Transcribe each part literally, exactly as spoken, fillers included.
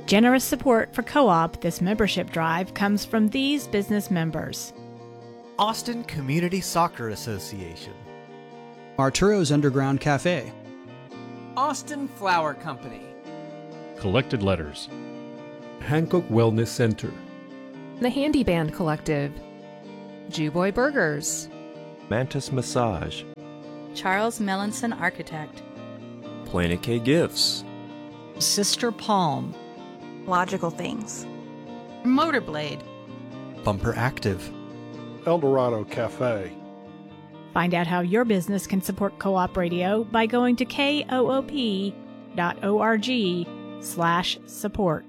Generous support for Co-op this membership drive comes from these business members. Austin Community Soccer Association, Arturo's Underground Cafe, Austin Flower Company, Collected Letters, Hancock Wellness Center, The Handy Band Collective, Jewboy Burgers, Mantis Massage, Charles Melanson Architect, Planet K Gifts, Sister Palm, Logical Things, Motorblade, Bumper Active, Eldorado Cafe. Find out how your business can support Co-op Radio by going to koop dot org slash support.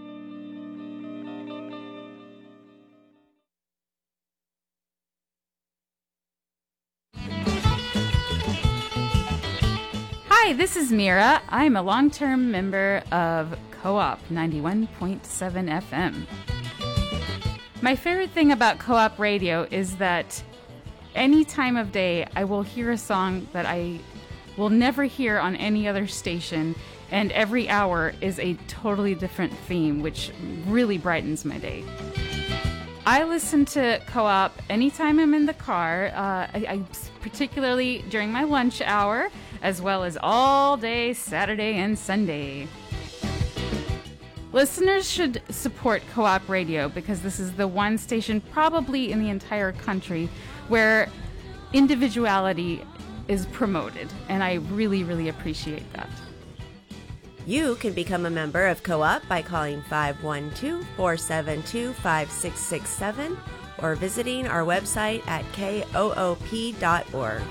Hi, this is Mira. I'm a long-term member of Co-op ninety-one point seven F M. My favorite thing about Co-op Radio is that any time of day I will hear a song that I will never hear on any other station, and every hour is a totally different theme, which really brightens my day. I listen to Co-op anytime I'm in the car, uh, I, I, particularly during my lunch hour, as well as all day Saturday and Sunday. Listeners should support Co-op Radio because this is the one station probably in the entire country where individuality is promoted, and I really, really appreciate that. You can become a member of Co-op by calling five one two, four seven two, five six six seven or visiting our website at koop dot org.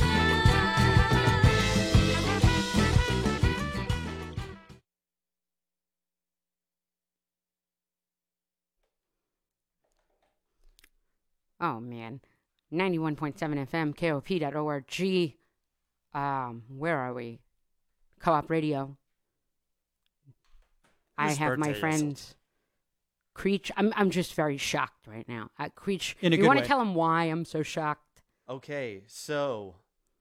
Oh, man. ninety-one point seven F M, K O P dot org. Um, where are we? Co-op Radio. I Whose have my birthday friend is Creech. I'm I'm just very shocked right now. Uh, Creech, In a you good want way. to tell him why I'm so shocked? Okay, so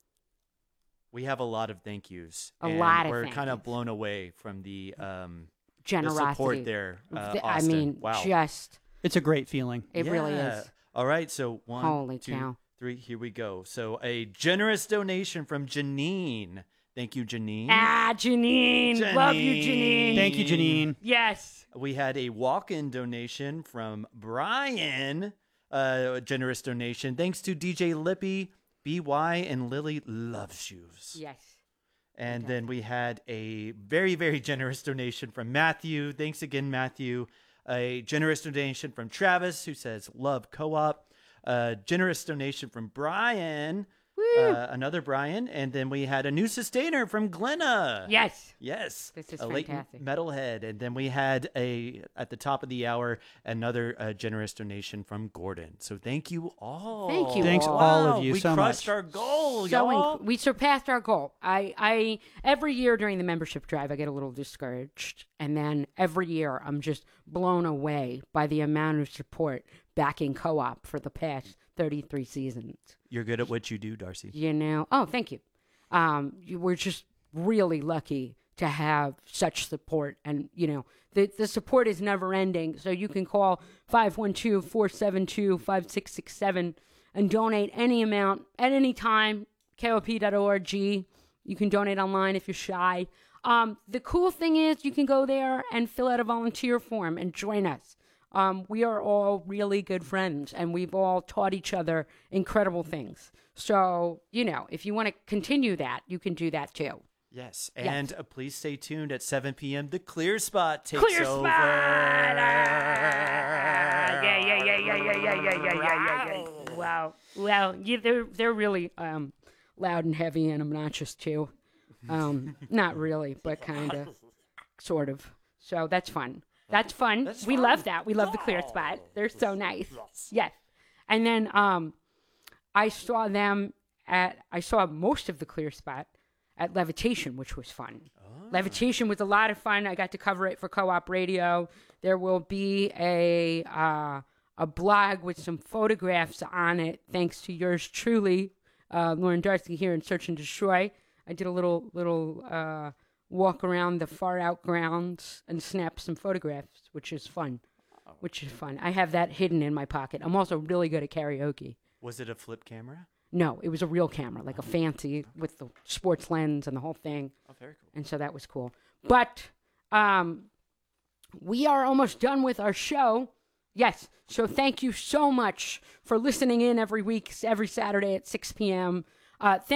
we have a lot of thank yous. A and lot of we're thank kind of blown away from the um Generosity. the support there. Uh, Th- I Austin. mean, wow. just It's a great feeling. It really Yeah. is. All right, so one, Holy two, cow. three, here we go. So a generous donation from Janine. Thank you, Janine. Ah, Janine. Love you, Janine. Thank you, Janine. Yes. We had a walk-in donation from Brian. Uh, a generous donation. Thanks to D J Lippy, B Y, and Lily Love Shoes. Yes. And then we had a very, very generous donation from Matthew. Thanks again, Matthew. A generous donation from Travis, who says, love Co-op. A generous donation from Brian. Uh, another Brian. And then we had a new sustainer from Glenna. Yes. Yes. This is a late fantastic. metalhead. And then we had a, at the top of the hour, another uh, generous donation from Gordon. So thank you all. Thank you. Thanks all. all of you we so crushed much. our goal, So y'all. inc- we surpassed our goal. I, I every year during the membership drive, I get a little discouraged, and then every year I'm just blown away by the amount of support backing Co-op for the past thirty-three seasons. You're good at what you do, Darcy. You know, oh, thank you. Um, you we're just really lucky to have such support, and you know, the the support is never ending. So you can call five one two, four seven two, five six six seven and donate any amount at any time. K O P dot org. You can donate online if you're shy. Um, the cool thing is you can go there and fill out a volunteer form and join us. Um, we are all really good friends, and we've all taught each other incredible things. So, you know, if you want to continue that, you can do that too. Yes, Yes. and uh, please stay tuned at seven p.m. The Clear Spot takes Clear over. Spot! Yeah, yeah, yeah, yeah, yeah, yeah, yeah, yeah, yeah, yeah. Wow. Well, yeah, they're they're really um, loud and heavy and obnoxious too. Um, not really, but kind of, sort of. So that's fun. That's fun. That's we fun. love that. We love the Clear Spot. They're so nice. Yes. And then um, I saw them at. I saw most of the Clear Spot at Levitation, which was fun. Levitation was a lot of fun. I got to cover it for Co-op Radio. There will be a uh, a blog with some photographs on it, thanks to yours truly, uh, Lauren Darcy here in Search and Destroy. I did a little little uh, walk around the far out grounds and snap some photographs, which is fun. Which is fun. I have that hidden in my pocket. I'm also really good at karaoke. Was it a flip camera? No, it was a real camera, like a fancy with the sports lens and the whole thing. Oh, very cool. And so that was cool. But um, we are almost done with our show. Yes. So thank you so much for listening in every week, every Saturday at six p.m. Uh, thank